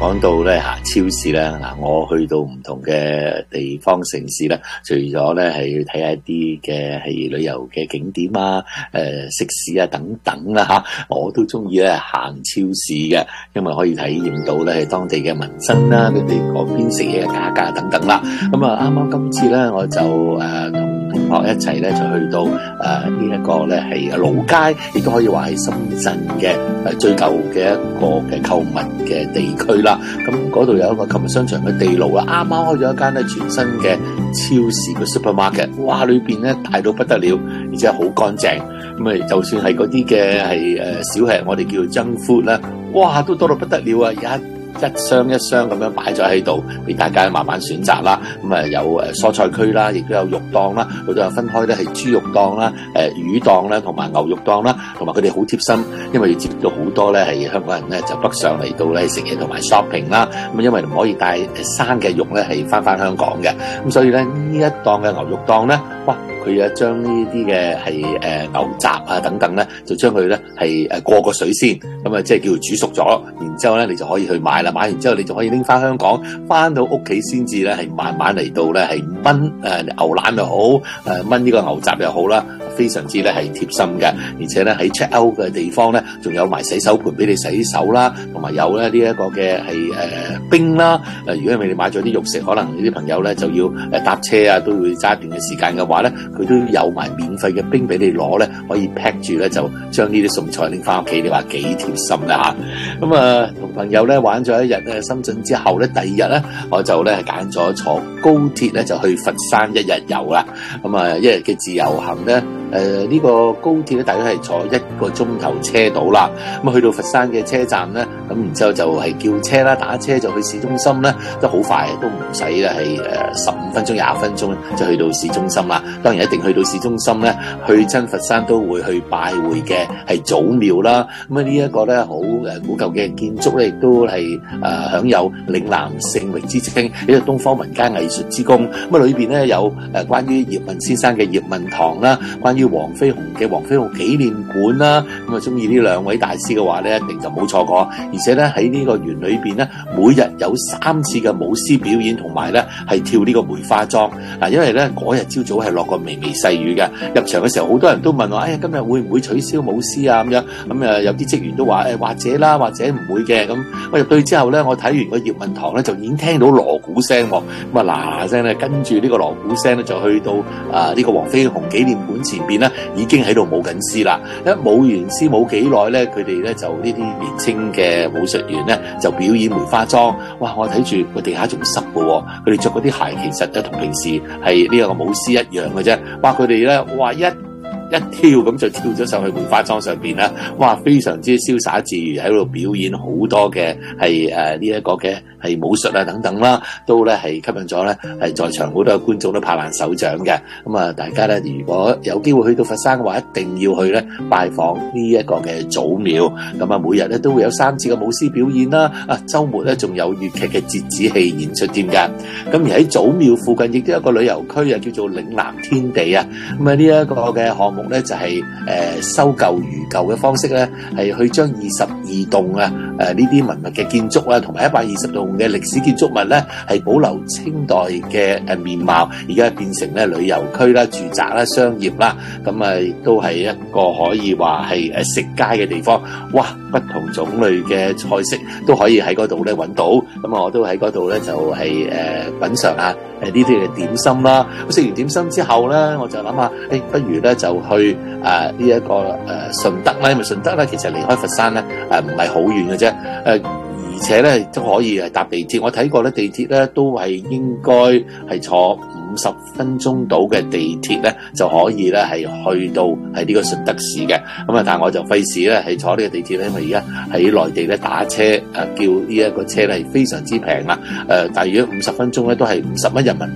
講到咧超市咧，我去到唔同嘅地方城市咧，除咗咧係要睇下一啲嘅係旅遊嘅景點啊、食肆啊等等啦我都中意咧行超市嘅，因為可以體驗到咧係當地嘅民生啦，佢哋嗰邊食嘢嘅價格等等啦。咁啊，啱啱今次咧我就同同學一齊咧就去到呢一個咧係老街，亦都可以話係深圳嘅最舊嘅一個嘅購物嘅地區啦。咁嗰度有一個購物商場嘅地牢啊，啱啱開咗一間咧全新嘅超市嘅 supermarket， 哇！裏邊咧大到不得了，而且好乾淨。咁啊，就算係嗰啲嘅係小吃，我哋叫做 junk food 啦，哇，都多到不得了啊！一箱一箱咁樣擺咗喺度，俾大家慢慢選擇啦。咁啊有蔬菜區啦，亦都有肉檔啦，佢都有分開咧係豬肉檔啦、魚檔啦，同埋牛肉檔啦。同埋佢哋好貼心，因為要接觸到好多咧係香港人咧就北上嚟到咧食嘢同埋 shopping 啦。咁因為唔可以帶生嘅肉咧係翻香港嘅，咁所以咧呢一檔嘅牛肉檔咧，哇！佢啊將呢啲嘅係牛雜啊等等咧，就將佢咧係過個水先，咁啊即係叫做煮熟咗，然之後咧你就可以去買啦，買完之後你就可以拎翻香港，翻到屋企先至咧係慢慢嚟到咧係燜牛腩又好，燜呢個牛雜又好啦，非常之咧係貼心嘅，而且咧喺 check out 嘅地方咧，仲有埋洗手盆俾你洗手啦，同埋有咧呢一個嘅係冰啦。如果你買咗啲肉食，可能呢啲朋友咧就要搭車啊，都會揸一段嘅時間嘅話咧，佢都有埋免費嘅冰俾你攞咧，可以 pack 住咧，就將呢啲餸菜拎翻屋企。你話幾貼心啦嚇！咁啊，同朋友咧玩咗一日咧深圳之後咧，第二日咧我就咧揀咗坐高鐵咧就去佛山一日遊啦。咁啊，一日嘅自由行咧。呢個高鐵咧，大概係坐1個鐘頭車到啦。咁去到佛山嘅車站咧，咁然之後就係叫車啦，打車就去市中心咧，都好快，都唔使咧係15分鐘、20分鐘咧就去到市中心啦。當然一定去到市中心咧，去親佛山都會去拜會嘅係祖廟啦。咁啊呢一個咧好古舊嘅建築咧，亦都係享有嶺南盛榮之稱，呢個東方民間藝術之宮。咁啊裏邊咧有關於葉問先生嘅葉問堂啦，關於黃飛鴻嘅黃飛鴻紀念館啦，咁啊中意呢兩位大師嘅話咧，一定就冇錯過。而且咧喺呢個園裏邊咧，每日有3次嘅舞獅表演，同埋咧係跳呢個梅花樁。嗱，因為咧嗰日朝早係落過微微細雨嘅，入場嘅時候好多人都問我，哎呀今日會唔會取消舞獅啊咁樣？咁有啲職員都話，或者啦，或者唔會嘅。咁我入到去之後咧，我睇完個葉問堂咧，就已經聽到鑼鼓聲喎。咁啊嗱聲咧，跟住呢個鑼鼓聲咧，就去到呢個黃飛鴻紀念館前邊咧，已經喺度舞緊獅啦。一舞完獅冇幾耐咧，佢哋咧就呢啲年青嘅武術員咧就表演梅花樁。哇！我睇住個地下仲濕嘅喎，佢哋着嗰啲鞋其實咧同平時係呢個舞獅一樣嘅啫。哇！佢哋咧哇一跳咁就跳咗上去梅花樁上邊啦，哇！非常之瀟灑自如，喺度表演好多嘅係呢一個嘅係武術啊等等啦，都咧係吸引咗咧係在場好多嘅觀眾都拍爛手掌嘅。咁啊，大家咧如果有機會去到佛山嘅話，一定要去咧拜訪呢一個嘅祖廟。咁啊，每日咧都會有3次嘅舞獅表演啦，週末咧仲有粵劇嘅折子戲演出添㗎。咁而喺祖廟附近亦都有一個旅遊區啊，叫做嶺南天地啊。咁啊呢一個嘅項目咧就係修舊如舊嘅方式咧，係去將22棟呢啲文物嘅建築啊，同埋120棟嘅歷史建築物咧，係保留清代嘅面貌，而家變成咧旅遊區啦、住宅啦、商業啦，咁啊亦都係一個可以話係食街嘅地方。哇！不同種類嘅菜式都可以喺嗰度咧揾到。咁啊，我都喺嗰度咧就係品嚐下呢啲嘅點心啦。咁食完點心之後咧，我就諗下，不如咧就去呢一個順德啦，因為順德咧其實離開佛山咧唔係好遠嘅啫。而且咧都可以係搭地鐵，我睇過咧地鐵咧都係應該係坐50分鐘到嘅地鐵咧就可以咧係去到係呢個順德市嘅。咁啊，但係我就費事咧係坐呢個地鐵咧，因為而家喺內地咧打車叫呢一個車咧係非常之平啦。大約50分鐘咧都係50蚊人民幣。